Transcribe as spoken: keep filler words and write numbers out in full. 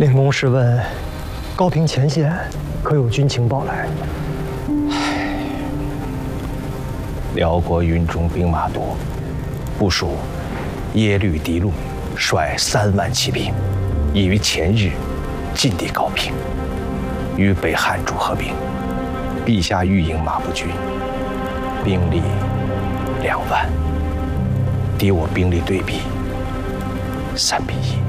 令公试问，高平前线可有军情报来？ 辽国云中兵马多，部署耶律狄禄率三万骑兵，已于前日进抵高平，与北汉主合兵。陛下御营马步军兵力两万，敌我兵力对比三比一。